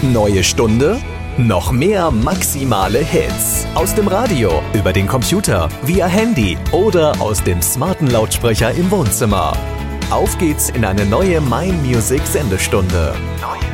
Neue Stunde? Noch mehr maximale Hits. Aus dem Radio, über den Computer, via Handy oder aus dem smarten Lautsprecher im Wohnzimmer. Auf geht's in eine neue My Music Sendestunde. Neue